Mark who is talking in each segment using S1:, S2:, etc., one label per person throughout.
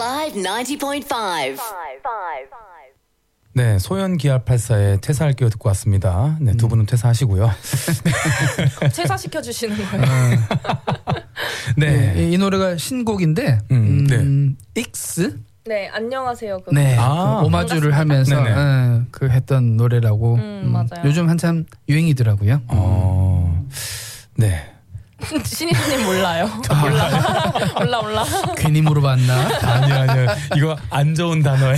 S1: Live 90.5.
S2: 네, 소연 기아84의 퇴사할게요 듣고 왔습니다. 네, 두 분은 퇴사하시고요.
S3: 퇴사시켜 주시는 거예요.
S2: 네,
S4: 이 노래가 신곡인데
S2: 네.
S4: 익스
S3: 네, 안녕하세요. 그거.
S4: 네,
S2: 아,
S4: 그 오마주를 하면서
S2: 네네.
S4: 그 했던 노래라고
S3: 맞아요.
S4: 요즘 한참 유행이더라고요.
S2: 네.
S3: 신이님 몰라요. 몰라.
S4: 괜히 물어봤나?
S2: 아니요. 이거 안 좋은 단어에.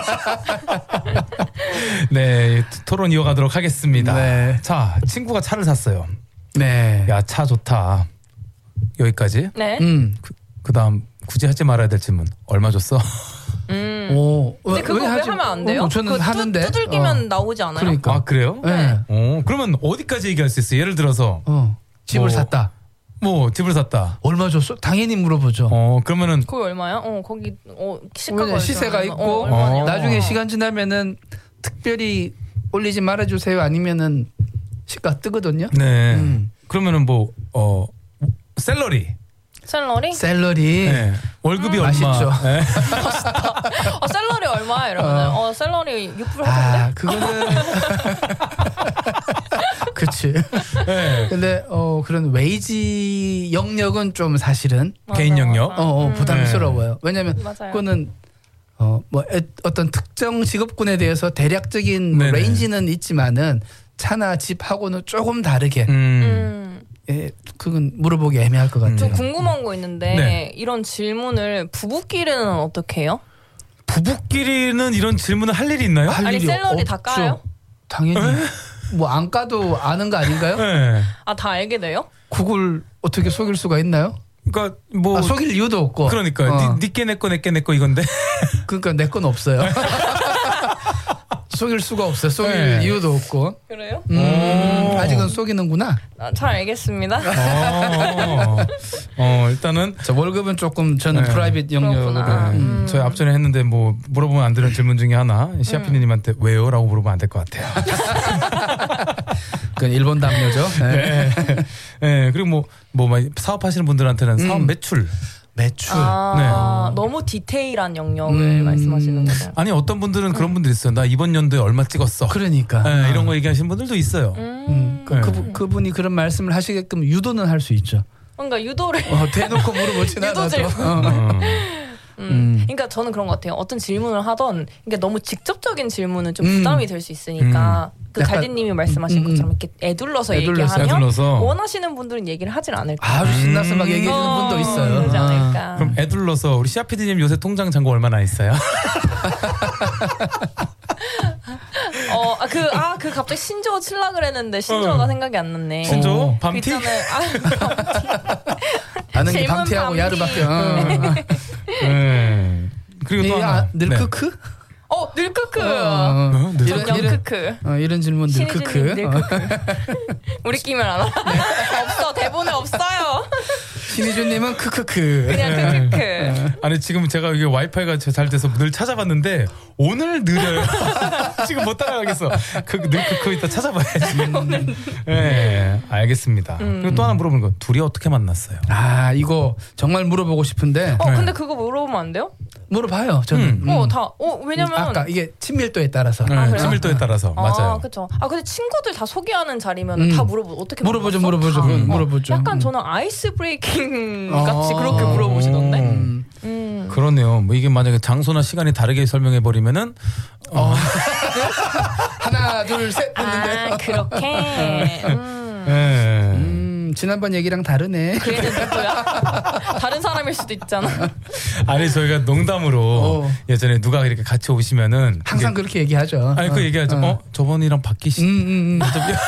S2: 네, 토론 이어가도록 하겠습니다.
S4: 네.
S2: 자, 친구가 차를 샀어요.
S4: 네.
S2: 야, 차 좋다. 여기까지.
S3: 네.
S2: 그다음 굳이 하지 말아야 될 질문. 얼마 줬어?
S4: 오,
S3: 근데 그거 왜 하면 안 돼요?
S4: 저는
S3: 그거
S4: 하는데
S3: 두들기면 나오지 않아요?
S4: 그러니까.
S2: 아, 그래요?
S4: 네.
S2: 그러면 어디까지 얘기할 수 있어요? 예를 들어서
S4: 집을
S2: 뭐,
S4: 샀다.
S2: 집을 샀다.
S4: 얼마 줬어? 당연히 물어보죠.
S2: 그러면은
S3: 거기 얼마야? 거기
S4: 왜냐면 시세가 있고
S3: 얼마냐?
S4: 나중에 시간 지나면은 특별히 올리지 말아주세요. 아니면은 시가 뜨거든요.
S2: 네. 그러면은 샐러리.
S4: 샐러리.
S2: 네. 월급이 얼마?
S4: 맛있죠.
S2: 네.
S3: 샐러리 얼마야? 이러면은 샐러리 6불 하던데?
S4: 아, 그거는 그치.
S2: 네.
S4: 근데 그런 웨이지 영역은 좀 사실은
S2: 개인 영역.
S4: 부담스러워요. 왜냐면
S3: 맞아요.
S4: 그거는 어떤 특정 직업군에 대해서 대략적인
S2: 네네.
S4: 레인지는 있지만은 차나 집하고는 조금 다르게 그건 물어보기 애매할 것 같아요.
S3: 좀 궁금한 거 있는데
S2: 네.
S3: 이런 질문을 부부끼리는 어떻게 해요?
S2: 부부끼리는 이런 질문을 할 일이 있나요?
S4: 할
S3: 아니
S4: 일이
S3: 샐러리 다
S4: 없죠.
S3: 까요?
S4: 당연히 뭐 안 까도 아는 거 아닌가요?
S2: 네.
S3: 다 알게 돼요?
S4: 그걸 어떻게 속일 수가 있나요?
S2: 그러니까
S4: 속일 이유도 없고.
S2: 그러니까 니께 내꺼 내께 내꺼 이건데.
S4: 그러니까 내 건 없어요. 속일 수가 없어요. 속일
S2: 네.
S4: 이유도 없고.
S3: 그래요?
S4: 아직은 속이는구나.
S3: 잘 알겠습니다.
S2: 일단은
S4: 자, 월급은 조금 저는
S2: 네.
S4: 프라이빗 영역으로.
S3: 그렇구나.
S2: 저희 앞전에 했는데 물어보면 안 되는 질문 중에 하나 시아피디님한테 왜요? 라고 물어보면 안 될 것 같아요.
S4: 그건 일본 담요죠. 네.
S2: 네. 그리고 사업하시는 분들한테는 사업 매출.
S3: 너무 디테일한 영역을 말씀하시는 거죠.
S2: 아니 어떤 분들은 그런 분들 있어요. 나 이번 연도에 얼마 찍었어.
S4: 그러니까.
S2: 네, 이런 거 얘기하시는 분들도 있어요.
S4: 그분이 그런 말씀을 하시게끔 유도는 할 수 있죠.
S3: 그러니까 유도를
S4: 대놓고 물어보진
S3: 유도
S4: 않아도.
S3: 질문. 그러니까 저는 그런 것 같아요. 어떤 질문을 하던 그러니까 너무 직접적인 질문은 좀 부담이 될 수 있으니까 그
S4: 약간,
S3: 갈디님이 말씀하신 것처럼 이렇게 애둘러서 얘기하면
S2: 애둘러서.
S3: 원하시는 분들은 얘기를 하진 않을까.
S4: 아주 신나서 막 얘기해 주는 분도 있어요.
S3: 그러지 않을까.
S2: 그럼 애둘러서 우리 시아피디님 요새 통장 잔고 얼마나 있어요?
S3: 그 갑자기 신조어 칠라 그랬는데 신조어가 생각이 안 났네.
S2: 신조? 밤티?
S3: 그 있잖아요.
S4: 아는 게
S3: 질문
S4: 밤티하고
S3: 밤티.
S4: 야르밖에.
S2: 네. 그리고 또 하나.
S4: 늘크크?
S3: 늘크크. 영크크.
S4: 이런 질문 늘크크.
S3: 늘크크. 우리 끼면 안 와. 없어. 대본에 없어요.
S4: 신희준님은 크크크.
S3: 그냥 크크크.
S2: 아니 지금 제가 이게 와이파이가 잘 돼서 늘 찾아봤는데 오늘 느려요. 지금 못 따라가겠어. 그거 이따 찾아봐야지. 네, 알겠습니다. 그리고 또 하나 물어보는 거 둘이 어떻게 만났어요?
S4: 이거 정말 물어보고 싶은데.
S3: 근데 그거 물어보면 안 돼요?
S4: 물어봐요. 저는.
S3: 왜냐면
S4: 아까 이게 친밀도에 따라서.
S3: 그래요?
S2: 친밀도에 따라서 맞아요.
S3: 그렇죠. 근데 친구들 다 소개하는 자리면 다 어떻게
S4: 물어보죠.
S3: 물어보죠. 약간 저는 아이스 브레이킹 같이 그렇게 물어보시던데.
S2: 그러네요. 이게 만약에 장소나 시간이 다르게 설명해 버리면은
S4: 하나 둘 셋 했는데.
S3: 그렇게.
S4: 지난번 얘기랑 다르네.
S3: 그 애는 누구야? 다른 사람일 수도 있잖아.
S2: 아니 저희가 농담으로 예전에 누가 이렇게 같이 오시면은
S4: 항상 그렇게 얘기하죠.
S2: 아니 그 얘기하죠. 저번이랑 바뀌신.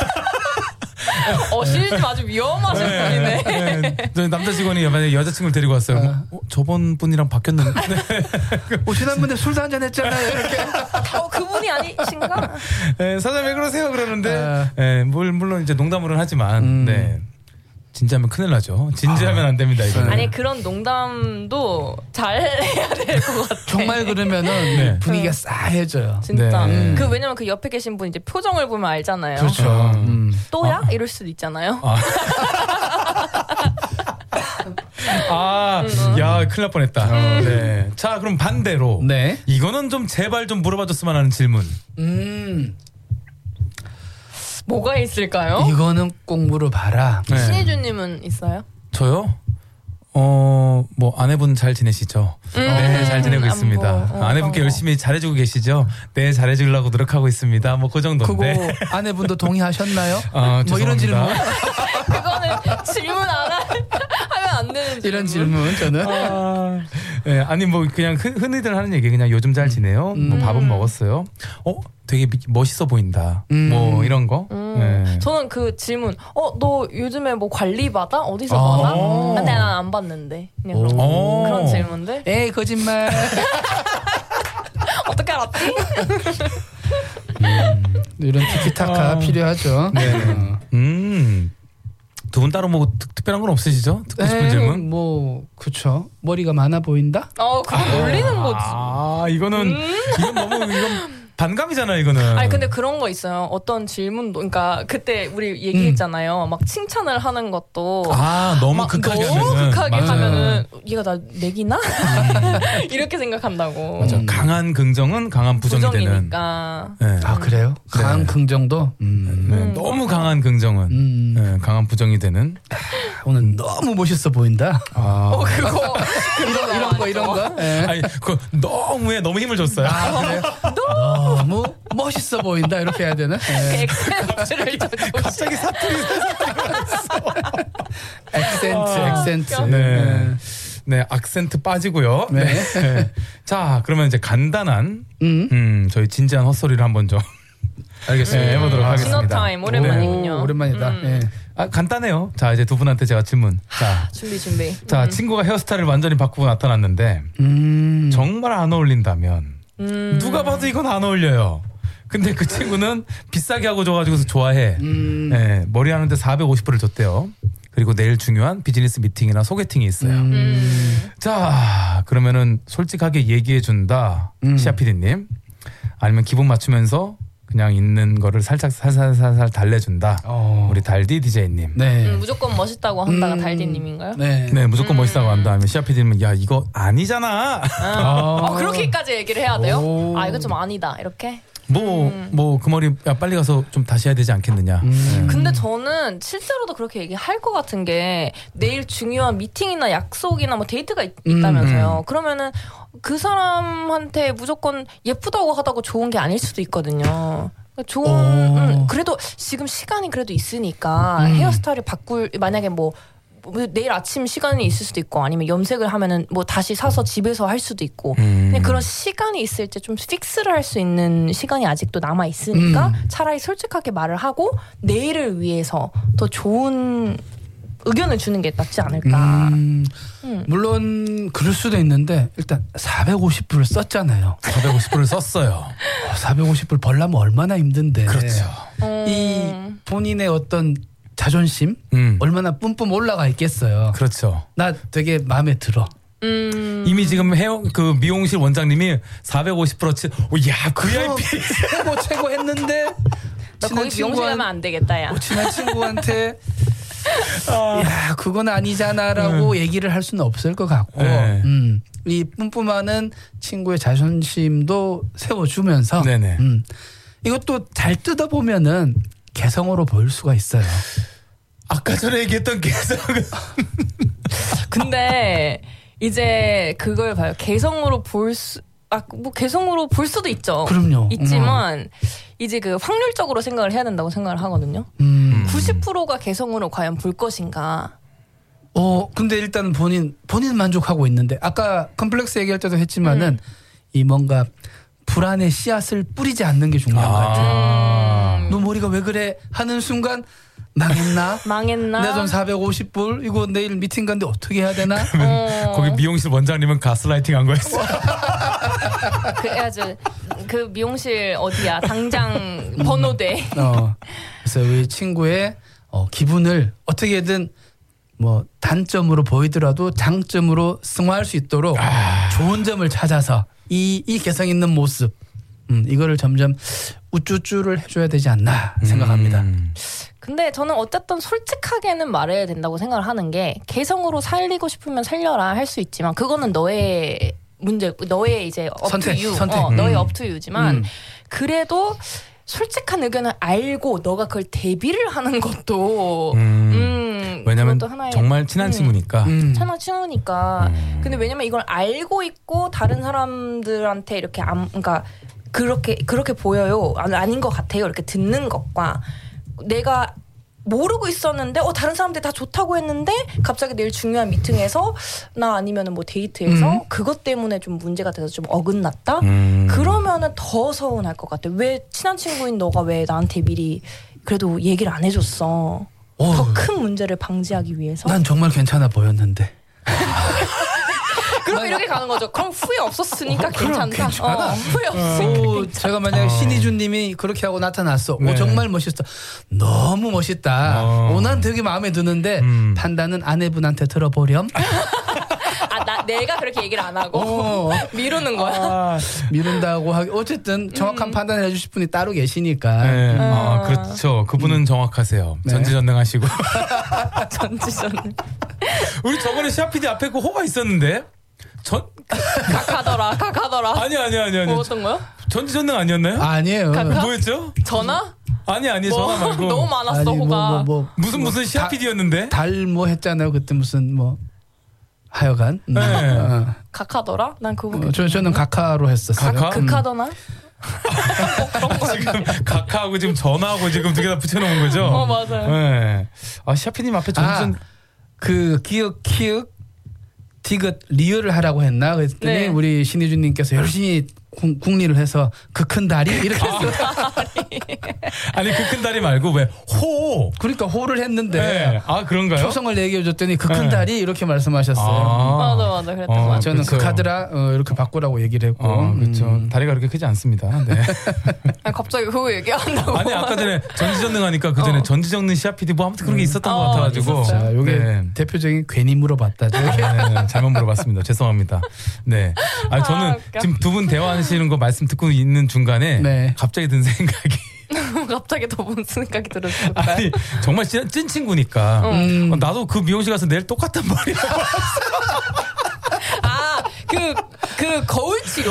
S3: 실좀 아주 위험하신 분이네.
S2: 저희 남자 직원이 만약에 여자친구를 데리고 왔어요. 저번 분이랑 바뀌었는데.
S4: 지난번에 술도 한잔 했잖아요. 이렇게.
S3: 그분이 아니신가?
S2: 사장님 왜 그러세요? 그러는데 물론 이제 농담으로는 하지만 네. 진지하면 큰일 나죠. 진지하면 안 됩니다. 이거는.
S3: 아니 그런 농담도 잘 해야 될 것 같아.
S4: 정말 그러면은 분위기가 싸해져요.
S3: 진짜. 왜냐면 그 옆에 계신 분 이제 표정을 보면 알잖아요.
S4: 그렇죠.
S3: 또야? 이럴 수도 있잖아요.
S2: 야, 아, 큰일 날 뻔했다. 네. 자, 그럼 반대로.
S4: 네.
S2: 이거는 좀 제발 좀 물어봐줬으면 하는 질문.
S3: 뭐가 있을까요?
S4: 이거는 꼭 물어봐라.
S2: 네.
S3: 신혜주님은 있어요?
S2: 저요? 뭐 아내분 잘 지내시죠? 네, 잘 지내고 있습니다. 아내분께 열심히 잘해주고 계시죠? 네, 잘해주려고 노력하고 있습니다. 뭐 그 정도인데.
S4: 그거 아내분도 동의하셨나요?
S2: 죄송합니다.
S4: 이런 질문.
S3: 그거는 질문 안 하면 안 되는 질문.
S4: 이런 질문 저는.
S2: 네, 아니 뭐 그냥 흔히들 하는 얘기 그냥 요즘 잘 지내요? 뭐 밥은 먹었어요? 되게 멋있어 보인다. 뭐 이런 거. 네.
S3: 저는 그 질문, 너 요즘에 뭐 관리 받아? 어디서 받아? 근데 난 안 받는데. 그냥 그런 질문들.
S4: 에이 거짓말.
S3: 어떻게 알았지?
S4: 이런 티키타카 필요하죠.
S2: 네. 두 분 따로 뭐 특별한 건 없으시죠? 듣고 싶은 질문?
S4: 뭐 그쵸. 머리가 많아 보인다?
S3: 그거 놀리는 거지.
S2: 이건 반감이잖아 이거는.
S3: 아니 근데 그런 거 있어요. 어떤 질문도 그러니까 그때 우리 얘기했잖아요. 막 칭찬을 하는 것도
S2: 너무 극하게
S3: 너무
S2: 하면은.
S3: 극하게
S2: 맞아요.
S3: 하면은 얘가 나 내기나? 이렇게 생각한다고.
S2: 맞아. 강한 긍정은 강한 부정이 되는.
S3: 부정이니까.
S2: 네.
S4: 그래요? 강한 긍정도.
S2: 네, 너무 강한 긍정은 네, 강한 부정이 되는.
S4: 오늘 너무 멋있어 보인다.
S3: 그거
S4: 이런 거. 네.
S2: 아니 너무 힘을 줬어요.
S4: 그래요? 너무 멋있어 보인다 이렇게 해야 되나? 네.
S3: 엑센트를
S2: 갑자기 사투리.
S4: 액센트.
S2: 네. 네, 악센트 빠지고요.
S4: 네.
S2: 네. 자, 그러면 이제 간단한 저희 진지한 헛소리를 한번 좀
S4: 알겠습니다.
S2: 해보도록 하겠습니다.
S3: 디너 타임 오랜만이군요.
S4: 오랜만이다. 네.
S2: 간단해요. 자, 이제 두 분한테 제가 질문. 자,
S3: 준비.
S2: 자, 친구가 헤어스타일을 완전히 바꾸고 나타났는데 정말 안 어울린다면 누가 봐도 이건 안 어울려요. 근데 그 친구는 비싸게 하고 줘가지고서 좋아해. 네, 머리 하는데 450불을 줬대요. 그리고 내일 중요한 비즈니스 미팅이나 소개팅이 있어요. 자, 그러면은 솔직하게 얘기해준다. 시아 PD님. 아니면 기분 맞추면서 그냥 있는 거를 살살 달래준다. 우리 달디 DJ님.
S4: 네.
S3: 무조건 멋있다고 한다가 달디님인가요?
S4: 네.
S2: 네, 무조건 멋있다고 한다 하면 시아 PD님은 야 이거 아니잖아.
S3: 그렇게까지 얘기를 해야 돼요? 이거 좀 아니다 이렇게?
S2: 뭐 그 머리 야 빨리 가서 좀 다시 해야 되지 않겠느냐.
S3: 근데 저는 실제로도 그렇게 얘기할 것 같은 게 내일 중요한 미팅이나 약속이나 뭐 데이트가 있다면서요. 그러면은 그 사람한테 무조건 예쁘다고 하다고 좋은 게 아닐 수도 있거든요. 그래도 지금 시간이 그래도 있으니까 헤어스타일을 만약에 뭐 내일 아침 시간이 있을 수도 있고 아니면 염색을 하면은 뭐 다시 사서 집에서 할 수도 있고 그냥 그런 시간이 있을 때 좀 픽스를 할 수 있는 시간이 아직도 남아 있으니까 차라리 솔직하게 말을 하고 내일을 위해서 더 좋은 의견을 주는 게 낫지 않을까.
S4: 물론 그럴 수도 있는데 일단 450불을 썼잖아요.
S2: 450불을 썼어요.
S4: 450불 벌려면 얼마나 힘든데.
S2: 그렇죠.
S4: 이 본인의 어떤 자존심 얼마나 뿜뿜 올라가 있겠어요.
S2: 그렇죠.
S4: 나 되게 마음에 들어.
S2: 이미 지금 그 미용실 원장님이 450%치. 야 VIP
S4: 최고 했는데.
S3: 나 거기 미용실 가면 안 되겠다 야.
S4: 친한 친구한테 야 그건 아니잖아라고 얘기를 할 수는 없을 것 같고 이 뿜뿜하는 친구의 자존심도 세워주면서 이것도 잘 뜯어보면은 개성으로 보일 수가 있어요.
S2: 아까 전에 얘기했던 개성은
S3: 근데 이제 그걸 봐요. 개성으로 볼 수도 있죠.
S4: 그럼요.
S3: 있지만 이제 그 확률적으로 생각을 해야 된다고 생각을 하거든요. 90%가 개성으로 과연 볼 것인가.
S4: 근데 일단 본인 만족하고 있는데 아까 컴플렉스 얘기할 때도 했지만은 이 뭔가 불안의 씨앗을 뿌리지 않는 게 중요한 것 같아요. 너 머리가 왜 그래 하는 순간 망했나?
S3: 내
S4: 돈 450불 이거 내일 미팅 간데 어떻게 해야 되나?
S2: 거기 미용실 원장님은 가스라이팅 한 거였어.
S3: 그 미용실 어디야? 당장 번호대.
S4: 그래서 우리 친구의 기분을 어떻게든 뭐 단점으로 보이더라도 장점으로 승화할 수 있도록 좋은 점을 찾아서 이 개성 있는 모습 이거를 점점 우쭈쭈를 해줘야 되지 않나 생각합니다.
S3: 근데 저는 어쨌든 솔직하게는 말해야 된다고 생각을 하는 게 개성으로 살리고 싶으면 살려라 할 수 있지만 그거는 너의 문제, 너의 이제 up
S4: 선택,
S3: to you,
S4: 선택.
S3: 너의 up to you지만 그래도 솔직한 의견을 알고 너가 그걸 대비를 하는 것도
S2: 왜냐면
S3: 그것도 하나의,
S2: 정말 친한 친구니까.
S3: 차나 치우니까. 근데 왜냐면 이걸 알고 있고 다른 사람들한테 이렇게 그러니까 그렇게 보여요. 아닌 것 같아요. 이렇게 듣는 것과 내가 모르고 있었는데 다른 사람들이 다 좋다고 했는데 갑자기 내일 중요한 미팅에서 나 아니면은 뭐 데이트에서 그것 때문에 좀 문제가 돼서 좀 어긋났다. 그러면은 더 서운할 것 같아. 왜 친한 친구인 너가 왜 나한테 미리 그래도 얘기를 안 해줬어. 더 큰 문제를 방지하기 위해서.
S4: 난 정말 괜찮아 보였는데.
S3: 그럼 이렇게 가는 거죠. 그럼 후회 없었으니까 괜찮다. 후회 없으니까.
S4: 제가 만약에 신희준님이 그렇게 하고 나타났어.
S2: 네.
S4: 정말 멋있어. 너무 멋있다. 난 되게 마음에 드는데 판단은 아내분한테 들어보렴.
S3: 내가 그렇게 얘기를 안 하고 미루는 거야.
S4: 미룬다고 하기. 어쨌든 정확한 판단을 해주실 분이 따로 계시니까.
S2: 네. 그렇죠. 그분은 정확하세요.
S4: 네.
S2: 전지전능하시고.
S3: 전지전능.
S2: 우리 저번에 시아 PD 앞에 그 호가 있었는데.
S3: 각하더라.
S2: 아니.
S3: 뭐 어떤 거요?
S2: 전지전능 아니었나요?
S4: 아니에요.
S3: 각하?
S2: 뭐였죠?
S3: 전화?
S2: 아니 전화 말고.
S3: 너무 많았어
S4: 아니,
S3: 호가.
S2: 무슨 시아 PD였는데?
S4: 달 뭐 했잖아요. 그때 무슨 하여간.
S2: 네.
S3: 각하더라? 난 그거.
S4: 저는 각하로 했었어요.
S2: 각하?
S3: 극하더나?
S2: 지금 각하하고 지금 전화하고 지금 두 개 다 붙여놓은 거죠?
S3: 맞아요.
S2: 네. 시아 PD님 앞에
S4: 그 기억 디귿 리을을 하라고 했나 그랬더니
S3: 네.
S4: 우리 신희준님께서 열심히 국리를 해서 그 큰 다리 이렇게 했어요.
S2: 아니 그 큰 다리 말고 왜 호?
S4: 그러니까 호를 했는데
S2: 네. 그런가요?
S4: 초성을 얘기해줬더니 그 큰
S2: 네.
S4: 다리 이렇게 말씀하셨어요.
S3: 맞아 그랬던 거 같아.
S4: 저는
S2: 그쵸.
S4: 그 카드라 이렇게 바꾸라고 얘기를 했고.
S2: 그렇죠. 다리가 그렇게 크지 않습니다. 네.
S3: 갑자기 그거 얘기한다고.
S2: 아니 아까 전에 전지전능하니까 그 전에 전지전능 시아 PD 뭐 아무튼 그런 게 있었던 것 같아가지고.
S4: 자, 요게
S2: 네.
S4: 대표적인 괜히 물어봤다.
S2: 네, 잘못 물어봤습니다. 죄송합니다. 네. 저는
S3: 웃겨.
S2: 지금 두 분 대화하시는 거 말씀 듣고 있는 중간에
S4: 네.
S2: 갑자기 든 생각이.
S3: 갑자기 더 무슨 생각이 들었을까?
S2: 아니 정말 찐 친구니까 나도 그 미용실 가서 내일 똑같은 머리라고.
S3: 그 거울 치료.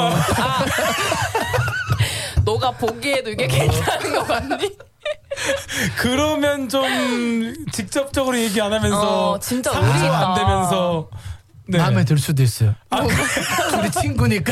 S3: 너가 보기에도 이게 괜찮은 거 같니?
S2: 그러면 좀 직접적으로 얘기 안 하면서
S3: 진짜
S2: 상처
S3: 의리있다.
S2: 안 되면서 네.
S4: 마음에 들 수도 있어요. 우리 친구니까.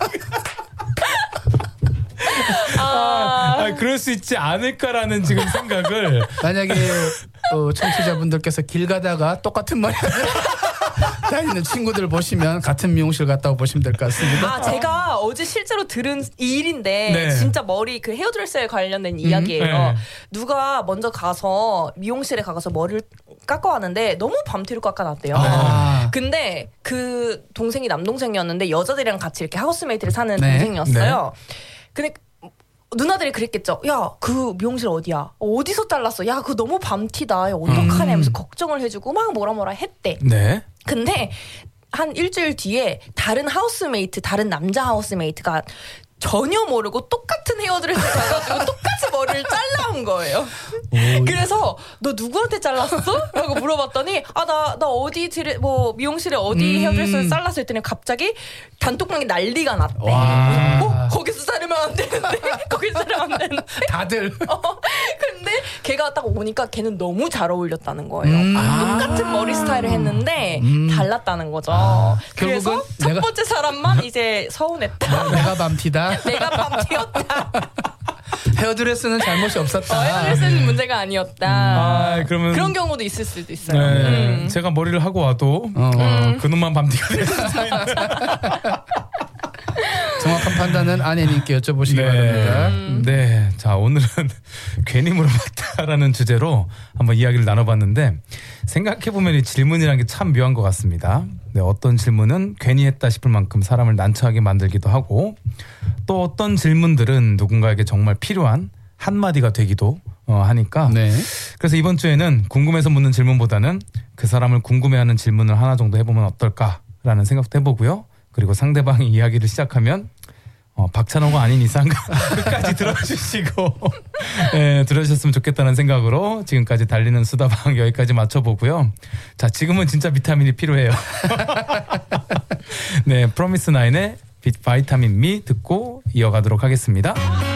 S2: 그럴 수 있지 않을까라는 지금 생각을.
S4: 만약에 청취자분들께서 길 가다가 똑같은 머리 다니는 친구들 보시면 같은 미용실 갔다고 보시면 될 것 같습니다.
S3: 제가 어제 실제로 들은 이 일인데
S2: 네.
S3: 진짜 머리 그 헤어드레스에 관련된 이야기예요.
S2: 네.
S3: 누가 먼저 가서 미용실에 가서 머리를 깎아 왔는데 너무 밤뒤로 깎아놨대요. 근데 그 동생이 남동생이었는데 여자들이랑 같이 이렇게 하우스메이트를 사는
S4: 네.
S3: 동생이었어요. 근데 누나들이 그랬겠죠. 야, 그 미용실 어디야? 어디서 잘랐어? 야, 그거 너무 밤티다. 야, 어떡하냐 하면서 걱정을 해주고 막 뭐라 했대.
S2: 네.
S3: 근데 한 일주일 뒤에 다른 남자 하우스메이트가 전혀 모르고 똑같은 헤어드레스 가가지고 똑같이 머리를 잘라온 거예요. 그래서 너 누구한테 잘랐어? 라고 물어봤더니 나 어디 미용실에 어디 헤어드레스를 잘랐어 했더니 갑자기 단톡방에 난리가 났대. 거기서 자르면 안 되는데 거기서 자르면 안 되는데
S4: 다들.
S3: 근데 걔가 딱 오니까 걔는 너무 잘 어울렸다는 거예요. 똑같은 머리 스타일을 했는데 달랐다는 거죠. 그래서
S4: 결국은
S3: 첫 번째 사람만 이제 서운했다.
S4: 내가 밤티다.
S3: 내가 밤티였다.
S4: 헤어드레스는 잘못이 없었다.
S3: 헤어드레스는 문제가 아니었다.
S2: 그러면
S3: 그런 경우도 있을 수도 있어요.
S2: 네, 제가 머리를 하고 와도 그놈만 밤티가 되는 스타일인데.
S4: 정확한 판단은 아내님께 여쭤보시기 바랍니다.
S2: 네. 자, 오늘은 괜히 물어봤다라는 주제로 한번 이야기를 나눠봤는데 생각해보면 이 질문이라는 게 참 묘한 것 같습니다. 네, 어떤 질문은 괜히 했다 싶을 만큼 사람을 난처하게 만들기도 하고 또 어떤 질문들은 누군가에게 정말 필요한 한마디가 되기도 하니까
S4: 네.
S2: 그래서 이번 주에는 궁금해서 묻는 질문보다는 그 사람을 궁금해하는 질문을 하나 정도 해보면 어떨까라는 생각도 해보고요. 그리고 상대방이 이야기를 시작하면 박찬호가 아닌 이상 끝까지 들어주시고 들어주셨으면 좋겠다는 생각으로 지금까지 달리는 수다방 여기까지 맞춰보고요. 자, 지금은 진짜 비타민이 필요해요. 네, 프로미스 나인의 바이타민 미 듣고 이어가도록 하겠습니다.